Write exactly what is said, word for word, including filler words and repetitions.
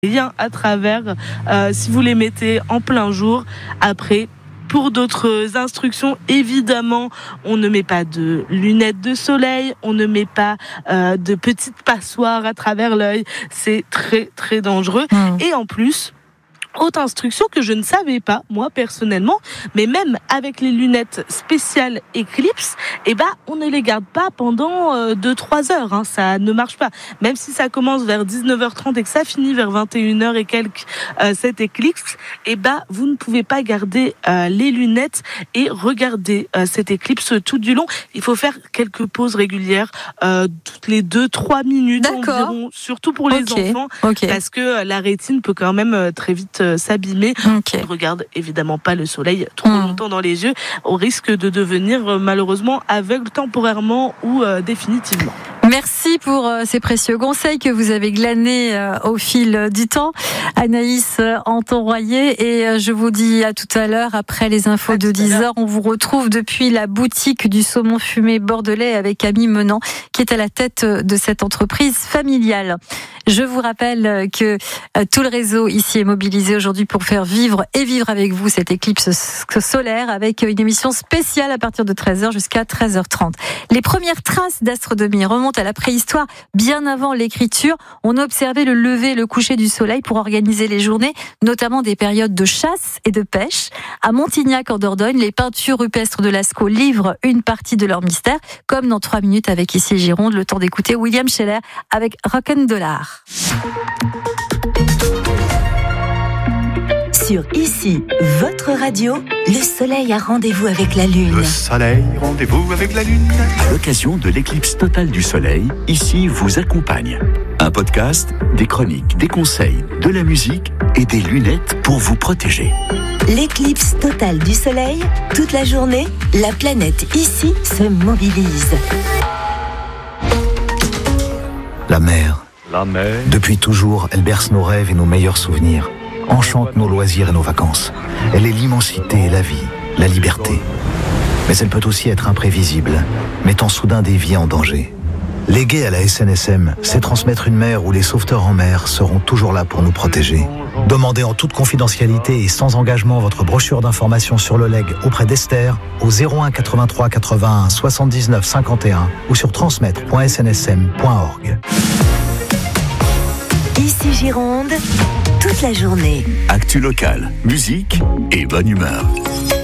rien à travers euh, si vous les mettez en plein jour. Après, pour d'autres instructions, évidemment, on ne met pas de lunettes de soleil, on ne met pas euh, de petites passoires à travers l'œil. C'est très très dangereux. Mmh. Et en plus, autre instruction que je ne savais pas, moi personnellement, mais même avec les lunettes spéciales Eclipse, eh ben, on ne les garde pas pendant euh, deux à trois heures, hein, ça ne marche pas. Même si ça commence vers dix-neuf heures trente et que ça finit vers vingt et une heures et quelques, euh, cette Eclipse, eh ben, vous ne pouvez pas garder euh, les lunettes et regarder euh, cette Eclipse tout du long. Il faut faire quelques pauses régulières, euh, toutes les deux à trois minutes environ, surtout pour les okay. enfants, okay. parce que la rétine peut quand même euh, très vite s'abîmer. Okay. On ne regarde évidemment pas le soleil trop mmh. longtemps dans les yeux, au risque de devenir malheureusement aveugle temporairement ou euh, définitivement. Merci pour euh, ces précieux conseils que vous avez glanés euh, au fil du temps. Anaïs euh, Anton-Royer, et euh, je vous dis à tout à l'heure après les infos à de dix heures. On vous retrouve depuis la boutique du saumon fumé bordelais avec Camille Menant qui est à la tête de cette entreprise familiale. Je vous rappelle que euh, tout le réseau ici est mobilisé aujourd'hui pour faire vivre et vivre avec vous cette éclipse solaire avec une émission spéciale à partir de treize heures jusqu'à treize heures trente. Les premières traces d'astronomie remontent à la préhistoire, bien avant l'écriture. On a observé le lever et le coucher du soleil pour organiser les journées, notamment des périodes de chasse et de pêche. À Montignac en Dordogne, les peintures rupestres de Lascaux livrent une partie de leur mystère, comme dans trois minutes avec Ici Gironde, le temps d'écouter William Scheller avec Rock'n'Dollar. Sur Ici, votre radio, le soleil a rendez-vous avec la lune. Le soleil, rendez-vous avec la lune. À l'occasion de l'éclipse totale du soleil, Ici vous accompagne. Un podcast, des chroniques, des conseils, de la musique et des lunettes pour vous protéger. L'éclipse totale du soleil, toute la journée, la planète Ici se mobilise. La mer. La mer. Depuis toujours, elle berce nos rêves et nos meilleurs souvenirs. Enchante nos loisirs et nos vacances. Elle est l'immensité et la vie, la liberté. Mais elle peut aussi être imprévisible, mettant soudain des vies en danger. Léguer à la S N S M, c'est transmettre une mer où les sauveteurs en mer seront toujours là pour nous protéger. Demandez en toute confidentialité et sans engagement votre brochure d'information sur le legs auprès d'Esther au zéro un quatre-vingt-trois quatre-vingt-un soixante-dix-neuf cinquante et un ou sur transmettre point s n s m point org. Ici Gironde, toute la journée. Actu locale, musique et bonne humeur.